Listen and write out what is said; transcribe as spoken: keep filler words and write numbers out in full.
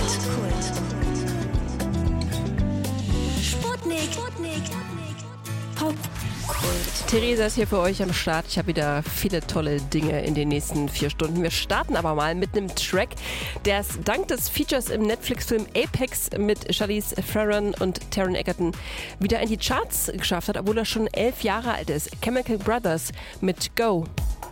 Sputnik. Popkult. Theresa ist hier für euch am Start. Ich habe wieder viele tolle Dinge in den nächsten vier Stunden. Wir starten aber mal mit einem Track, der es dank des Features im Netflix-Film Apex mit Charlize Theron und Taron Egerton wieder in die Charts geschafft hat, obwohl er schon elf Jahre alt ist. Chemical Brothers mit Go.